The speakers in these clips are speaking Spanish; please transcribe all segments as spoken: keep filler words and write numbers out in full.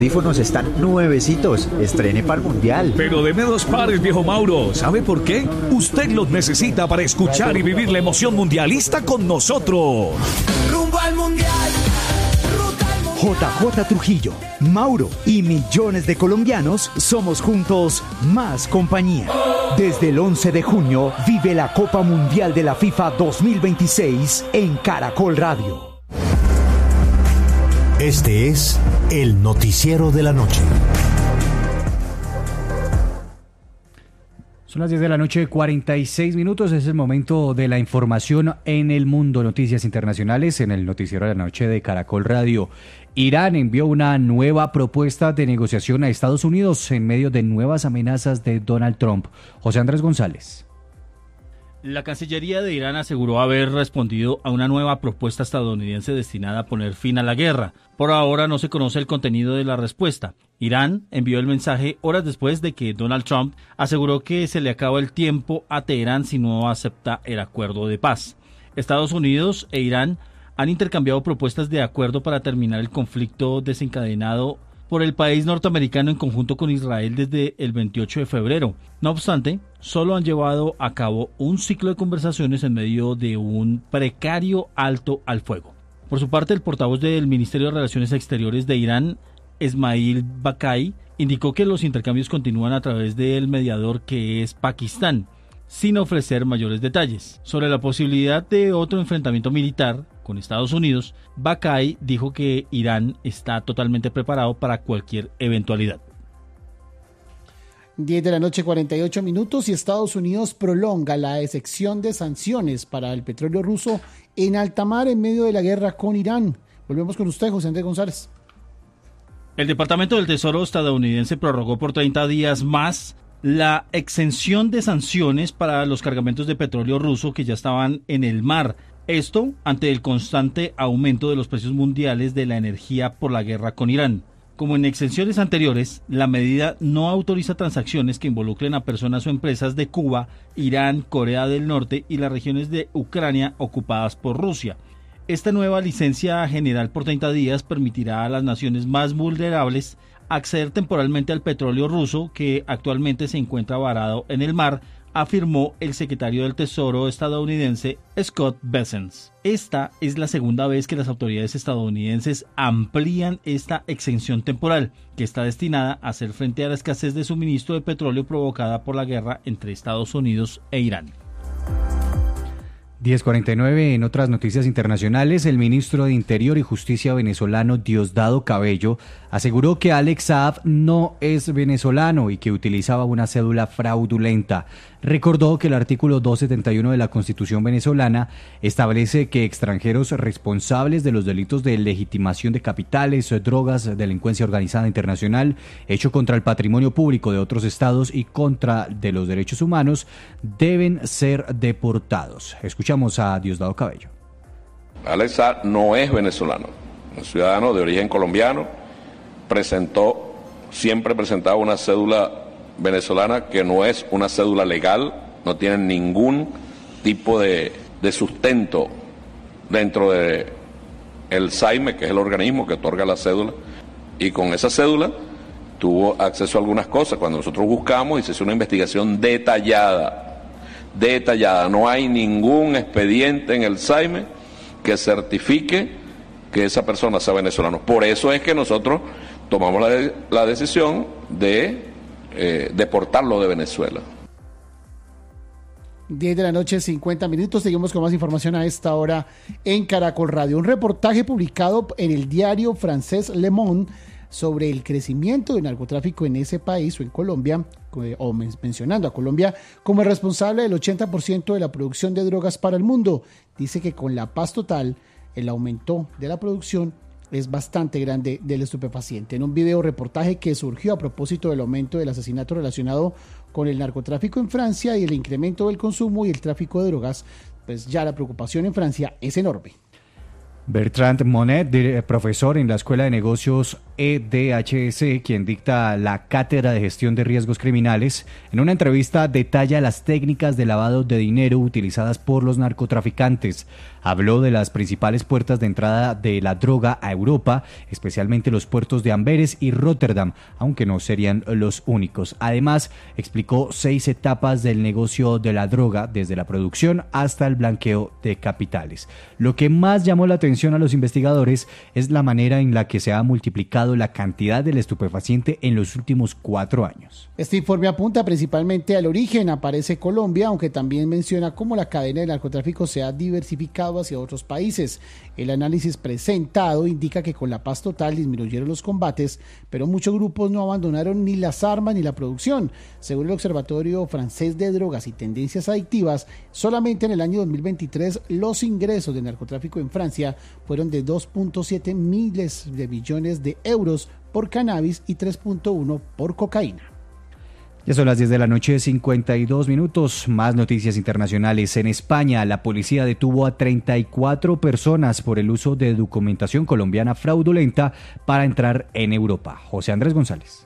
Audífonos están nuevecitos, estrene para el Mundial. Pero deme dos pares, viejo Mauro. ¿Sabe por qué? Usted los necesita para escuchar y vivir la emoción mundialista con nosotros. Rumbo al Mundial. J J Trujillo, Mauro y millones de colombianos somos juntos más compañía. Desde el once de junio vive la Copa Mundial de la FIFA dos mil veintiséis en Caracol Radio. Este es el noticiero de la noche. Son las diez de la noche, cuarenta y seis minutos. Es el momento de la información en el mundo. Noticias internacionales en el noticiero de la noche de Caracol Radio. Irán envió una nueva propuesta de negociación a Estados Unidos en medio de nuevas amenazas de Donald Trump. José Andrés González. La Cancillería de Irán aseguró haber respondido a una nueva propuesta estadounidense destinada a poner fin a la guerra. Por ahora no se conoce el contenido de la respuesta. Irán envió el mensaje horas después de que Donald Trump aseguró que se le acaba el tiempo a Teherán si no acepta el acuerdo de paz. Estados Unidos e Irán han intercambiado propuestas de acuerdo para terminar el conflicto desencadenado por el país norteamericano en conjunto con Israel desde el veintiocho de febrero. No obstante, solo han llevado a cabo un ciclo de conversaciones en medio de un precario alto al fuego. Por su parte, el portavoz del Ministerio de Relaciones Exteriores de Irán, Esmail Bakai, indicó que los intercambios continúan a través del mediador que es Pakistán, sin ofrecer mayores detalles. Sobre la posibilidad de otro enfrentamiento militar con Estados Unidos, Bakai dijo que Irán está totalmente preparado para cualquier eventualidad. diez de la noche, cuarenta y ocho minutos, y Estados Unidos prolonga la exención de sanciones para el petróleo ruso en alta mar en medio de la guerra con Irán. Volvemos con usted, José Andrés González. El Departamento del Tesoro estadounidense prorrogó por treinta días más la exención de sanciones para los cargamentos de petróleo ruso que ya estaban en el mar. Esto ante el constante aumento de los precios mundiales de la energía por la guerra con Irán. Como en exenciones anteriores, la medida no autoriza transacciones que involucren a personas o empresas de Cuba, Irán, Corea del Norte y las regiones de Ucrania ocupadas por Rusia. Esta nueva licencia general por treinta días permitirá a las naciones más vulnerables acceder temporalmente al petróleo ruso que actualmente se encuentra varado en el mar, afirmó el secretario del Tesoro estadounidense Scott Bessent. Esta es la segunda vez que las autoridades estadounidenses amplían esta exención temporal, que está destinada a hacer frente a la escasez de suministro de petróleo provocada por la guerra entre Estados Unidos e Irán. diez cuarenta y nueve. En otras noticias internacionales, el ministro de Interior y Justicia venezolano Diosdado Cabello aseguró que Alex Saab no es venezolano y que utilizaba una cédula fraudulenta. Recordó que el artículo doscientos setenta y uno de la Constitución venezolana establece que extranjeros responsables de los delitos de legitimación de capitales, drogas, delincuencia organizada internacional, hecho contra el patrimonio público de otros estados y contra de los derechos humanos deben ser deportados. Escuchamos a Diosdado Cabello. Alex Saab no es venezolano, un ciudadano de origen colombiano, presentó, siempre presentaba una cédula venezolana que no es una cédula legal, no tiene ningún tipo de, de sustento dentro de el S A I M E, que es el organismo que otorga la cédula, y con esa cédula tuvo acceso a algunas cosas. Cuando nosotros buscamos y se hizo una investigación detallada, detallada, no hay ningún expediente en el S A I M E que certifique que esa persona sea venezolana. Por eso es que nosotros tomamos la, la decisión de Eh, deportarlo de Venezuela. diez de la noche, cincuenta minutos. Seguimos con más información a esta hora en Caracol Radio. Un reportaje publicado en el diario francés Le Monde sobre el crecimiento del narcotráfico en ese país o en Colombia, o mencionando a Colombia como el responsable del ochenta por ciento de la producción de drogas para el mundo. Dice que con la paz total, el aumento de la producción es bastante grande del estupefaciente. En un video reportaje que surgió a propósito del aumento del asesinato relacionado con el narcotráfico en Francia y el incremento del consumo y el tráfico de drogas, pues ya la preocupación en Francia es enorme. Bertrand Monet, profesor en la Escuela de Negocios E D H S, quien dicta la Cátedra de Gestión de Riesgos Criminales, en una entrevista detalla las técnicas de lavado de dinero utilizadas por los narcotraficantes. Habló de las principales puertas de entrada de la droga a Europa, especialmente los puertos de Amberes y Rotterdam, aunque no serían los únicos. Además, explicó seis etapas del negocio de la droga, desde la producción hasta el blanqueo de capitales. Lo que más llamó la atención a los investigadores es la manera en la que se ha multiplicado la cantidad del estupefaciente en los últimos cuatro años. Este informe apunta principalmente al origen, aparece Colombia, aunque también menciona cómo la cadena de narcotráfico se ha diversificado hacia otros países. El análisis presentado indica que con la paz total disminuyeron los combates, pero muchos grupos no abandonaron ni las armas ni la producción. Según el Observatorio Francés de Drogas y Tendencias Adictivas, solamente en el año dos mil veintitrés los ingresos de narcotráfico en Francia fueron de dos punto siete miles de billones de euros por cannabis y tres punto uno por cocaína. Ya son las diez de la noche, cincuenta y dos minutos. Más noticias internacionales. En España, la policía detuvo a treinta y cuatro personas por el uso de documentación colombiana fraudulenta para entrar en Europa. José Andrés González.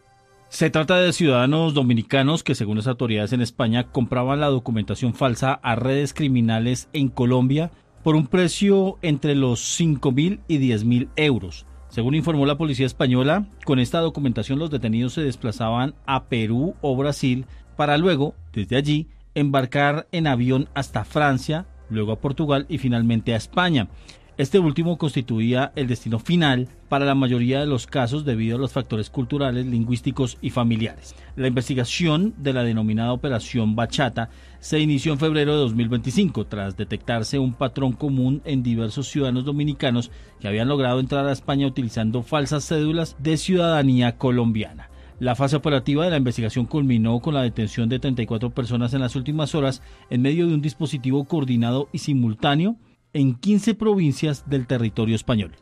Se trata de ciudadanos dominicanos que, según las autoridades en España, compraban la documentación falsa a redes criminales en Colombia por un precio entre los cinco mil y diez mil euros. Según informó la policía española, con esta documentación los detenidos se desplazaban a Perú o Brasil para luego, desde allí, embarcar en avión hasta Francia, luego a Portugal y finalmente a España. Este último constituía el destino final para la mayoría de los casos debido a los factores culturales, lingüísticos y familiares. La investigación de la denominada Operación Bachata se inició en febrero de dos mil veinticinco tras detectarse un patrón común en diversos ciudadanos dominicanos que habían logrado entrar a España utilizando falsas cédulas de ciudadanía colombiana. La fase operativa de la investigación culminó con la detención de treinta y cuatro personas en las últimas horas en medio de un dispositivo coordinado y simultáneo en quince provincias del territorio español.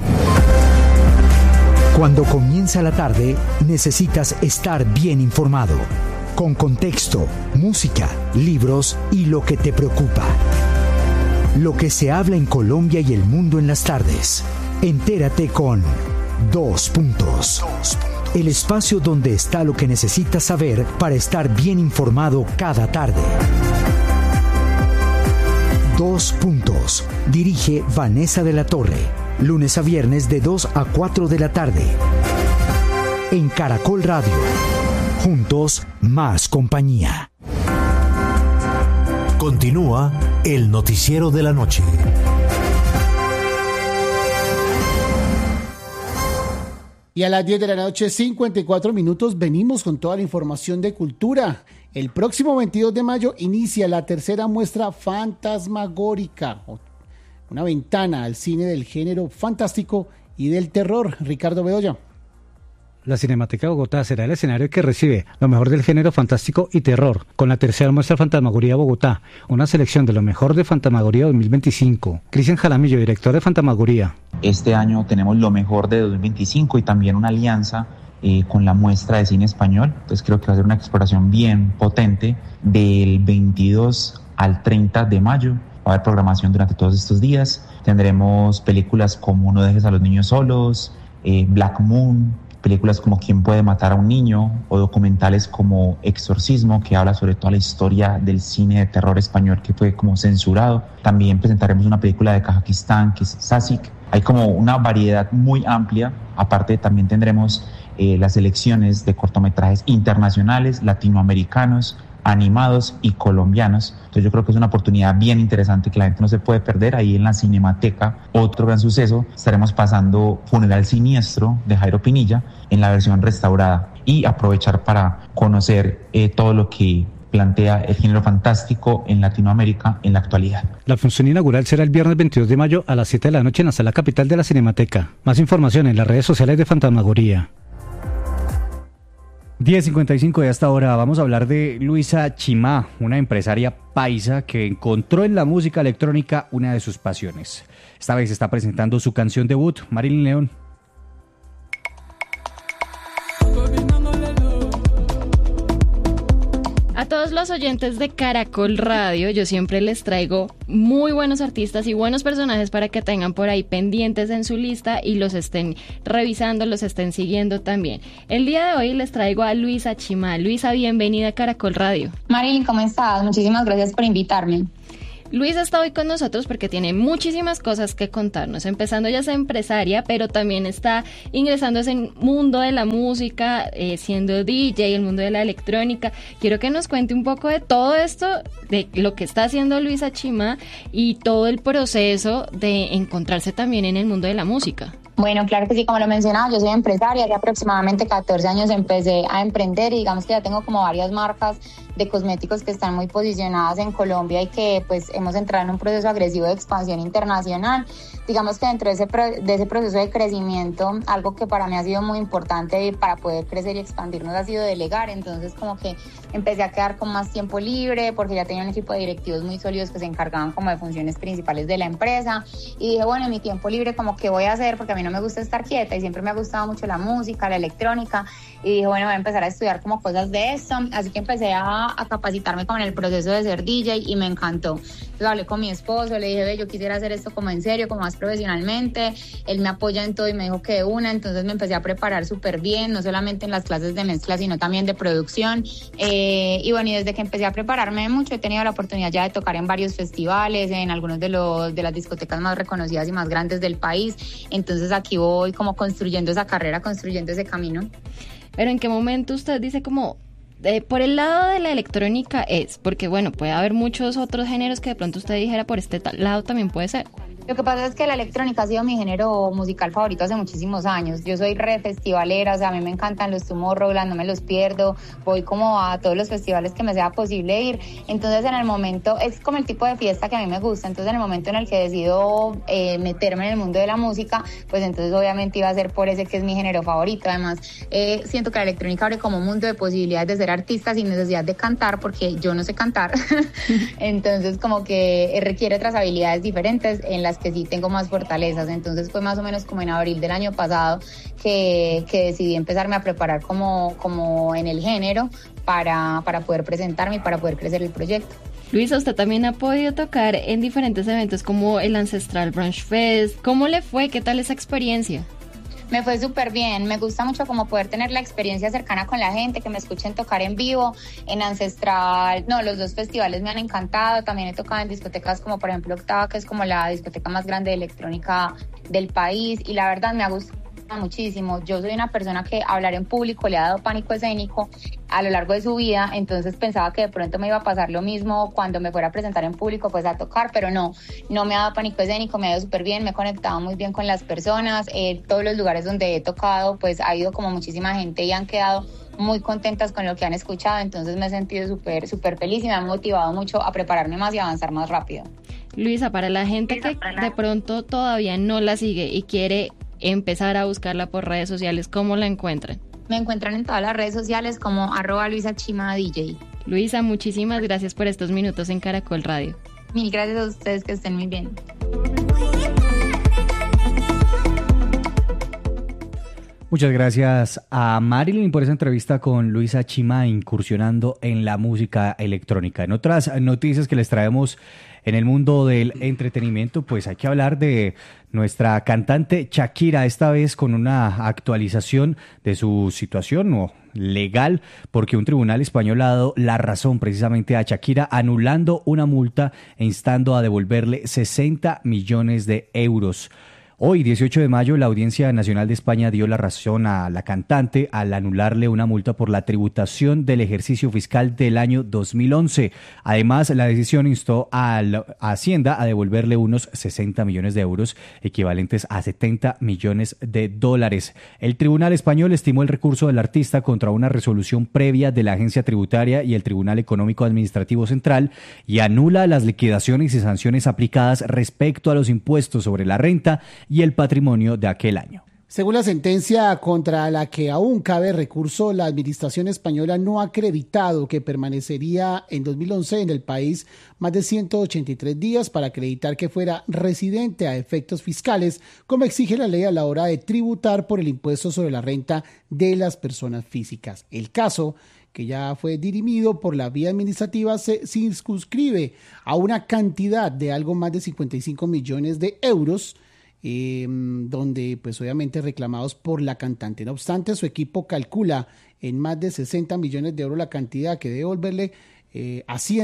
Cuando comienza la tarde, necesitas estar bien informado, con contexto, música, libros y lo que te preocupa. Lo que se habla en Colombia y el mundo en las tardes. Entérate con Dos Puntos. El espacio donde está lo que necesitas saber para estar bien informado cada tarde. Dos Puntos. Dirige Vanessa de la Torre. Lunes a viernes de dos a cuatro de la tarde. En Caracol Radio. Juntos, más compañía. Continúa el noticiero de la noche. Y a las diez de la noche, cincuenta y cuatro minutos, venimos con toda la información de cultura. El próximo veintidós de mayo inicia la tercera muestra Fantasmagórica, una ventana al cine del género fantástico y del terror. Ricardo Bedoya. La Cinemateca de Bogotá será el escenario que recibe lo mejor del género fantástico y terror, con la tercera muestra Fantasmagoría Bogotá, una selección de lo mejor de Fantasmagoría dos mil veinticinco. Cristian Jaramillo, director de Fantasmagoría. Este año tenemos lo mejor de dos mil veinticinco y también una alianza eh, con la muestra de cine español, entonces creo que va a ser una exploración bien potente del veintidós al treinta de mayo. Va a haber programación durante todos estos días, tendremos películas como No dejes a los niños solos, eh, Black Moon, películas como ¿Quién puede matar a un niño? O documentales como Exorcismo, que habla sobre toda la historia del cine de terror español que fue como censurado. También presentaremos una película de Kazajistán que es Sasik. Hay como una variedad muy amplia. Aparte también tendremos eh, las selecciones de cortometrajes internacionales, latinoamericanos, animados y colombianos. Entonces yo creo que es una oportunidad bien interesante que la gente no se puede perder. Ahí en la Cinemateca, otro gran suceso, estaremos pasando Funeral Siniestro de Jairo Pinilla en la versión restaurada y aprovechar para conocer eh, todo lo que plantea el género fantástico en Latinoamérica en la actualidad. La función inaugural será el viernes veintidós de mayo a las siete de la noche en la sala capital de la Cinemateca. Más información en las redes sociales de Fantasmagoría. diez cincuenta y cinco de hasta ahora vamos a hablar de Luisa Chimá, una empresaria paisa que encontró en la música electrónica una de sus pasiones. Esta vez está presentando su canción debut, Marilyn León. A todos los oyentes de Caracol Radio, yo siempre les traigo muy buenos artistas y buenos personajes para que tengan por ahí pendientes en su lista y los estén revisando, los estén siguiendo también. El día de hoy les traigo a Luisa Chimá. Luisa, bienvenida a Caracol Radio. Marilyn, ¿cómo estás? Muchísimas gracias por invitarme. Luisa está hoy con nosotros porque tiene muchísimas cosas que contarnos, empezando ya es empresaria, pero también está ingresando a ese mundo de la música, eh, siendo D J, el mundo de la electrónica. Quiero que nos cuente un poco de todo esto, de lo que está haciendo Luisa Chima y todo el proceso de encontrarse también en el mundo de la música. Bueno, claro que sí, como lo mencionaba, yo soy empresaria, hace aproximadamente catorce años empecé a emprender y digamos que ya tengo como varias marcas de cosméticos que están muy posicionadas en Colombia y que pues hemos entrado en un proceso agresivo de expansión internacional. Digamos que dentro de ese, pro, de ese proceso de crecimiento, algo que para mí ha sido muy importante para poder crecer y expandirnos ha sido delegar, entonces como que empecé a quedar con más tiempo libre porque ya tenía un equipo de directivos muy sólidos que se encargaban como de funciones principales de la empresa y dije, bueno, en mi tiempo libre como que voy a hacer, porque a mí no me gusta estar quieta y siempre me ha gustado mucho la música, la electrónica, y dije, bueno, voy a empezar a estudiar como cosas de esto, así que empecé a, a capacitarme como en el proceso de ser D J y me encantó. Entonces hablé con mi esposo, le dije, ve, yo quisiera hacer esto como en serio, como más profesionalmente, él me apoya en todo y me dijo que de una, entonces me empecé a preparar súper bien, no solamente en las clases de mezcla, sino también de producción, eh, y bueno, y desde que empecé a prepararme mucho, he tenido la oportunidad ya de tocar en varios festivales, en algunos de los de las discotecas más reconocidas y más grandes del país, entonces aquí voy como construyendo esa carrera, construyendo ese camino. Pero ¿en qué momento usted dice como, eh, por el lado de la electrónica es? Porque bueno, puede haber muchos otros géneros que de pronto usted dijera por este lado también puede ser. Lo que pasa es que la electrónica ha sido mi género musical favorito hace muchísimos años. Yo soy re festivalera, o sea, a mí me encantan los Tomorrowland, no me los pierdo, voy como a todos los festivales que me sea posible ir. Entonces en el momento, es como el tipo de fiesta que a mí me gusta, entonces en el momento en el que decido eh, meterme en el mundo de la música, pues entonces obviamente iba a ser por ese que es mi género favorito. Además, eh, siento que la electrónica abre como un mundo de posibilidades de ser artista sin necesidad de cantar, porque yo no sé cantar. Entonces como que requiere otras habilidades diferentes en las que sí tengo más fortalezas. Entonces fue más o menos como en abril del año pasado que, que decidí empezarme a preparar como, como en el género para, para poder presentarme y para poder crecer el proyecto. Luisa, usted también ha podido tocar en diferentes eventos como el Ancestral Brunch Fest. ¿Cómo le fue? ¿Qué tal esa experiencia? Me fue súper bien, me gusta mucho como poder tener la experiencia cercana con la gente, que me escuchen tocar en vivo, en Ancestral, no, los dos festivales me han encantado, también he tocado en discotecas como por ejemplo Octava, que es como la discoteca más grande de electrónica del país, y la verdad me ha gustado muchísimo. Yo soy una persona que hablar en público le ha dado pánico escénico a lo largo de su vida, entonces pensaba que de pronto me iba a pasar lo mismo cuando me fuera a presentar en público, pues a tocar, pero no, no me ha dado pánico escénico, me ha ido súper bien, me he conectado muy bien con las personas, eh, todos los lugares donde he tocado, pues ha ido como muchísima gente y han quedado muy contentas con lo que han escuchado, entonces me he sentido súper, súper feliz y me ha motivado mucho a prepararme más y avanzar más rápido. Luisa, para la gente que de pronto todavía no la sigue y quiere empezar a buscarla por redes sociales, ¿cómo la encuentran? Me encuentran en todas las redes sociales como arroba Luisa Chima D J. Luisa, muchísimas gracias por estos minutos en Caracol Radio. Mil gracias a ustedes, que estén muy bien. Muchas gracias a Marilyn por esa entrevista con Luisa Chima, incursionando en la música electrónica. En otras noticias que les traemos en el mundo del entretenimiento, pues hay que hablar de nuestra cantante Shakira, esta vez con una actualización de su situación no, legal, porque un tribunal español ha dado la razón precisamente a Shakira, anulando una multa e instando a devolverle sesenta millones de euros. Hoy, dieciocho de mayo, la Audiencia Nacional de España dio la razón a la cantante al anularle una multa por la tributación del ejercicio fiscal del año dos mil once. Además, la decisión instó a, la, a Hacienda a devolverle unos sesenta millones de euros, equivalentes a setenta millones de dólares. El Tribunal Español estimó el recurso del artista contra una resolución previa de la Agencia Tributaria y el Tribunal Económico Administrativo Central y anula las liquidaciones y sanciones aplicadas respecto a los impuestos sobre la renta y el patrimonio de aquel año. Según la sentencia contra la que aún cabe recurso, la administración española no ha acreditado que permanecería en dos mil once en el país más de ciento ochenta y tres días para acreditar que fuera residente a efectos fiscales, como exige la ley a la hora de tributar por el impuesto sobre la renta de las personas físicas. El caso, que ya fue dirimido por la vía administrativa, se circunscribe a una cantidad de algo más de cincuenta y cinco millones de euros, Eh, donde pues obviamente reclamados por la cantante. No obstante, su equipo calcula en más de sesenta millones de euros la cantidad que debe devolverle eh, Hacienda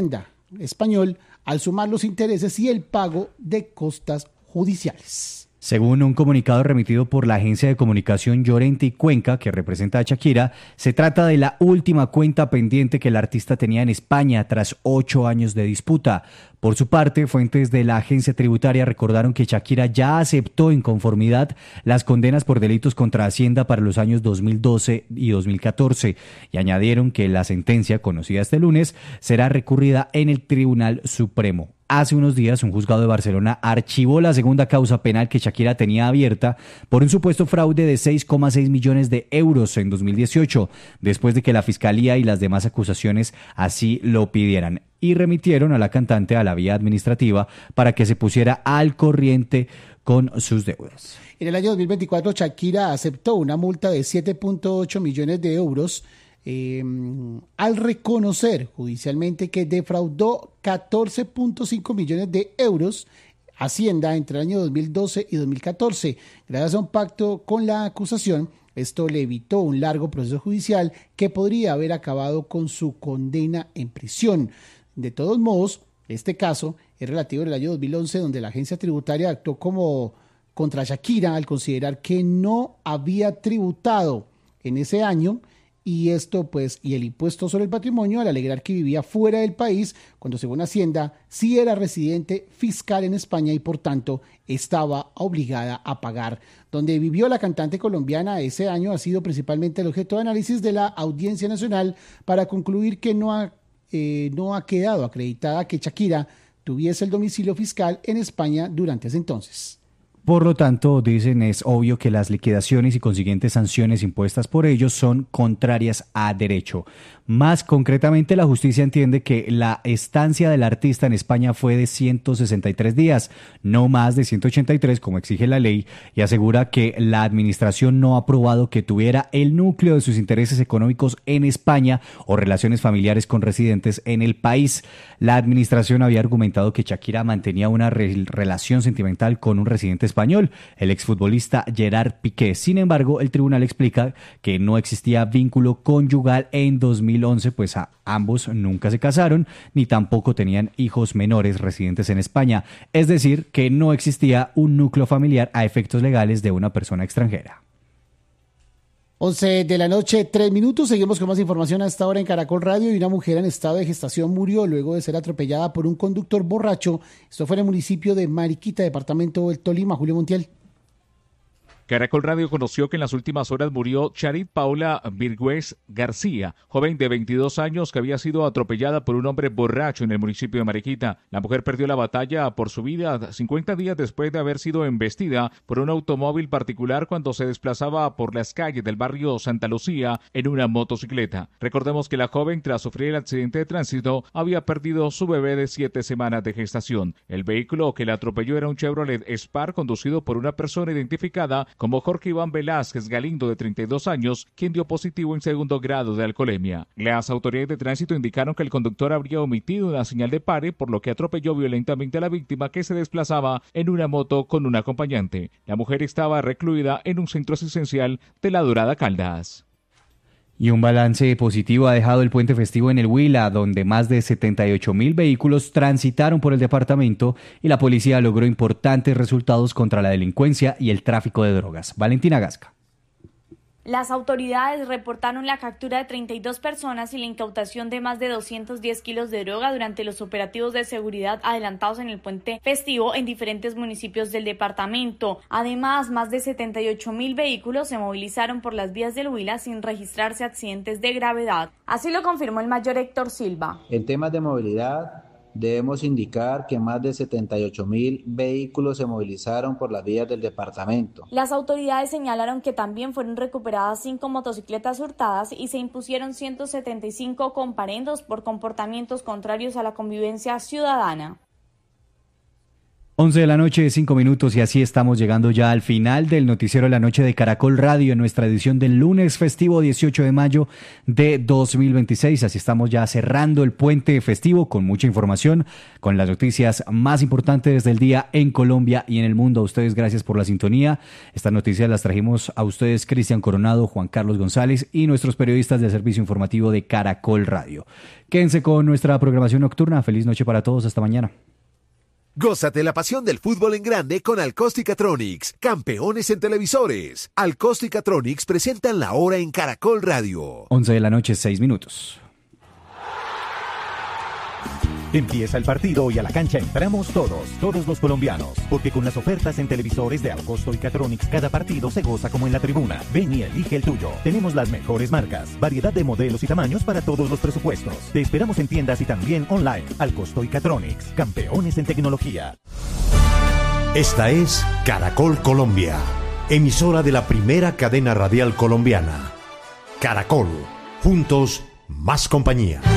español al sumar los intereses y el pago de costas judiciales. Según un comunicado remitido por la agencia de comunicación Llorente y Cuenca, que representa a Shakira, se trata de la última cuenta pendiente que el artista tenía en España tras ocho años de disputa. Por su parte, fuentes de la agencia tributaria recordaron que Shakira ya aceptó en conformidad las condenas por delitos contra Hacienda para los años dos mil doce y dos mil catorce y añadieron que la sentencia, conocida este lunes, será recurrida en el Tribunal Supremo. Hace unos días, un juzgado de Barcelona archivó la segunda causa penal que Shakira tenía abierta por un supuesto fraude de seis coma seis millones de euros en dos mil dieciocho, después de que la Fiscalía y las demás acusaciones así lo pidieran, y remitieron a la cantante a la vía administrativa para que se pusiera al corriente con sus deudas. En el año dos mil veinticuatro, Shakira aceptó una multa de siete punto ocho millones de euros Eh, al reconocer judicialmente que defraudó catorce punto cinco millones de euros Hacienda entre el año dos mil doce y dos mil catorce. Gracias a un pacto con la acusación, esto le evitó un largo proceso judicial que podría haber acabado con su condena en prisión. De todos modos, este caso es relativo al año dos mil once, donde la agencia tributaria actuó como contra Shakira al considerar que no había tributado en ese año. Y esto, pues, y el impuesto sobre el patrimonio al alegar que vivía fuera del país, cuando según Hacienda sí era residente fiscal en España y por tanto estaba obligada a pagar. Donde vivió la cantante colombiana ese año ha sido principalmente el objeto de análisis de la Audiencia Nacional para concluir que no ha, eh, no ha quedado acreditada que Shakira tuviese el domicilio fiscal en España durante ese entonces. Por lo tanto, dicen, es obvio que las liquidaciones y consiguientes sanciones impuestas por ellos son contrarias a derecho. Más concretamente, la justicia entiende que la estancia del artista en España fue de ciento sesenta y tres días, no más de ciento ochenta y tres como exige la ley, y asegura que la administración no ha probado que tuviera el núcleo de sus intereses económicos en España o relaciones familiares con residentes en el país. La administración había argumentado que Shakira mantenía una re- relación sentimental con un residente español. español, el exfutbolista Gerard Piqué. Sin embargo, el tribunal explica que no existía vínculo conyugal en dos mil once, pues a ambos nunca se casaron, ni tampoco tenían hijos menores residentes en España. Es decir, que no existía un núcleo familiar a efectos legales de una persona extranjera. once de la noche, tres minutos. Seguimos con más información a esta hora en Caracol Radio. Y una mujer en estado de gestación murió luego de ser atropellada por un conductor borracho. Esto fue en el municipio de Mariquita, departamento del Tolima. Julio Montiel. Caracol Radio conoció que en las últimas horas murió Charit Paula Virgüez García, joven de veintidós años que había sido atropellada por un hombre borracho en el municipio de Mariquita. La mujer perdió la batalla por su vida cincuenta días después de haber sido embestida por un automóvil particular cuando se desplazaba por las calles del barrio Santa Lucía en una motocicleta. Recordemos que la joven, tras sufrir el accidente de tránsito, había perdido su bebé de siete semanas de gestación. El vehículo que la atropelló era un Chevrolet Spark conducido por una persona identificada como Jorge Iván Velázquez Galindo, de treinta y dos años, quien dio positivo en segundo grado de alcoholemia. Las autoridades de tránsito indicaron que el conductor habría omitido una señal de pare, por lo que atropelló violentamente a la víctima, que se desplazaba en una moto con un acompañante. La mujer estaba recluida en un centro asistencial de La Dorada, Caldas. Y un balance positivo ha dejado el puente festivo en el Huila, donde más de setenta y ocho mil vehículos transitaron por el departamento y la policía logró importantes resultados contra la delincuencia y el tráfico de drogas. Valentina Gasca. Las autoridades reportaron la captura de treinta y dos personas y la incautación de más de doscientos diez kilos de droga durante los operativos de seguridad adelantados en el puente festivo en diferentes municipios del departamento. Además, más de setenta y ocho mil vehículos se movilizaron por las vías del Huila sin registrarse accidentes de gravedad. Así lo confirmó el mayor Héctor Silva. En temas de movilidad, debemos indicar que más de setenta y ocho mil vehículos se movilizaron por las vías del departamento. Las autoridades señalaron que también fueron recuperadas cinco motocicletas hurtadas y se impusieron ciento setenta y cinco comparendos por comportamientos contrarios a la convivencia ciudadana. once de la noche, cinco minutos, y así estamos llegando ya al final del noticiero de la noche de Caracol Radio en nuestra edición del lunes festivo dieciocho de mayo de dos mil veintiséis. Así estamos ya cerrando el puente festivo con mucha información, con las noticias más importantes del día en Colombia y en el mundo. A ustedes, gracias por la sintonía. Estas noticias las trajimos a ustedes Cristian Coronado, Juan Carlos González y nuestros periodistas del servicio informativo de Caracol Radio. Quédense con nuestra programación nocturna. Feliz noche para todos. Hasta mañana. Gózate la pasión del fútbol en grande con Alcosticatronics, campeones en televisores. Alcosticatronics presentan la hora en Caracol Radio. once de la noche, seis minutos. Empieza el partido y a la cancha entramos todos, todos los colombianos, porque con las ofertas en televisores de Alcosto y Catronics cada partido se goza como en la tribuna. Ven y elige el tuyo. Tenemos las mejores marcas, variedad de modelos y tamaños para todos los presupuestos. Te esperamos en tiendas y también online. Alcosto y Catronics, campeones en tecnología. Esta es Caracol Colombia, emisora de la primera cadena radial colombiana. Caracol, juntos, más compañía.